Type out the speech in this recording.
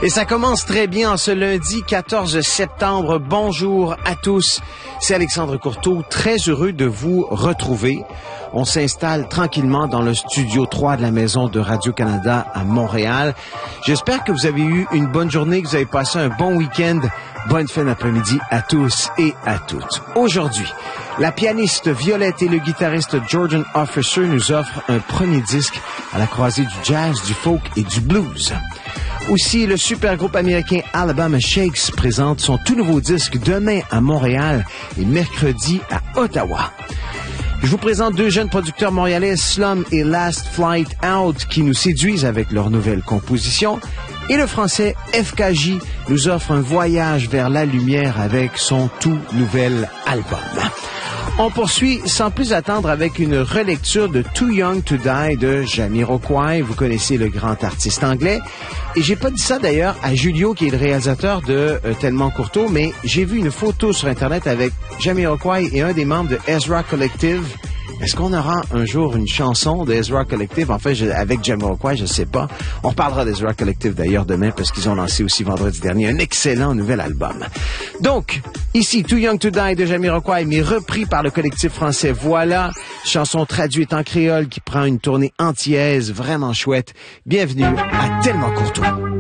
Et ça commence très bien en ce lundi 14 septembre. Bonjour à tous. C'est Alexandre Courteau, très heureux de vous retrouver. On s'installe tranquillement dans le studio 3 de la Maison de Radio-Canada à Montréal. J'espère que vous avez eu une bonne journée, que vous avez passé un bon week-end. Bonne fin d'après-midi à tous et à toutes. Aujourd'hui, la pianiste Violette et le guitariste Jordan Officer nous offrent un premier disque à la croisée du jazz, du folk et du blues. Aussi, le super groupe américain Alabama Shakes présente son tout nouveau disque demain à Montréal et mercredi à Ottawa. Je vous présente deux jeunes producteurs montréalais, Slum et Last Flight Out, qui nous séduisent avec leur nouvelle composition. Et le français FKJ nous offre un voyage vers la lumière avec son tout nouvel album. On poursuit sans plus attendre avec une relecture de Too Young to Die de Jamiroquai. Vous connaissez le grand artiste anglais. Et j'ai pas dit ça d'ailleurs à Julio, qui est le réalisateur de Tellement Courteau, mais j'ai vu une photo sur Internet avec Jamiroquai et un des membres de Ezra Collective. Est-ce qu'on aura un jour une chanson d'Ezra Collective? En fait, avec Jamiroquai, je sais pas. On reparlera d'Ezra Collective d'ailleurs demain parce qu'ils ont lancé aussi vendredi dernier un excellent nouvel album. Donc, ici, Too Young to Die de Jamiroquai, mais repris par le collectif français Voilà, chanson traduite en créole qui prend une tournée antillaise vraiment chouette. Bienvenue à Tellement Courtois.